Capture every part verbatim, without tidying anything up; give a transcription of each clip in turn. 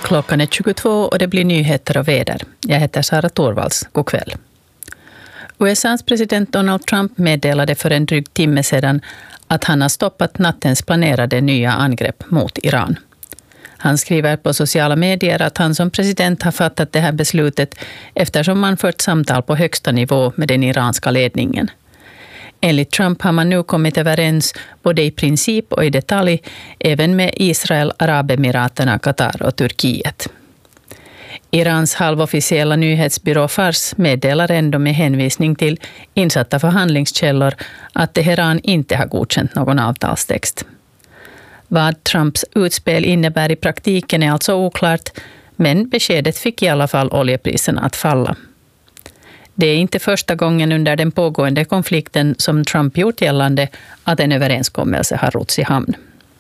Klockan är tjugotvå och det blir nyheter och väder. Jag heter Sara Torvalds. God kväll. U S A:s president Donald Trump meddelade för en dryg timme sedan att han har stoppat nattens planerade nya angrepp mot Iran. Han skriver på sociala medier att han som president har fattat det här beslutet eftersom man fört samtal på högsta nivå med den iranska ledningen. Enligt Trump har man nu kommit överens både i princip och i detalj även med Israel, Arabemiraterna, Qatar och Turkiet. Irans halvofficiella nyhetsbyrå Fars meddelar ändå med hänvisning till insatta förhandlingskällor att Teheran inte har godkänt någon avtalstext. Vad Trumps utspel innebär i praktiken är alltså oklart, men beskedet fick i alla fall oljepriserna att falla. Det är inte första gången under den pågående konflikten som Trump gjort gällande att en överenskommelse har rotts i hamn.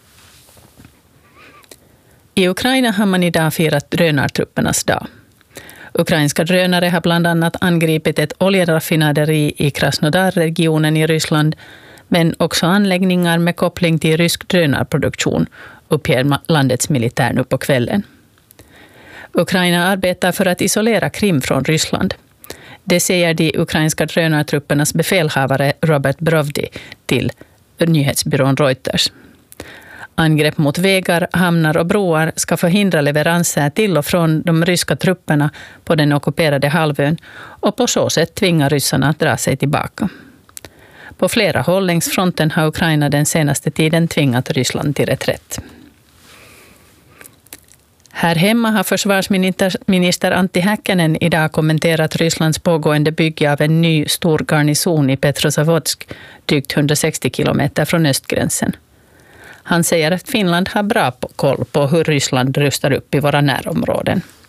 I Ukraina har man idag firat drönartruppernas dag. Ukrainska drönare har bland annat angripit ett oljeraffinaderi i Krasnodar-regionen i Ryssland, men också anläggningar med koppling till rysk drönarproduktion, uppger landets militär nu på kvällen. Ukraina arbetar för att isolera Krim från Ryssland. Det säger de ukrainska drönartruppernas befälhavare Robert Brovdi till nyhetsbyrån Reuters. Angrepp mot vägar, hamnar och broar ska förhindra leveranser till och från de ryska trupperna på den ockuperade halvön och på så sätt tvinga ryssarna att dra sig tillbaka. På flera håll längs fronten har Ukraina den senaste tiden tvingat Ryssland till reträtt. Här hemma har försvarsminister Antti Häkkänen idag kommenterat Rysslands pågående bygge av en ny stor garnison i Petrozavodsk, drygt hundrasextio kilometer från östgränsen. Han säger att Finland har bra koll på hur Ryssland rustar upp i våra närområden.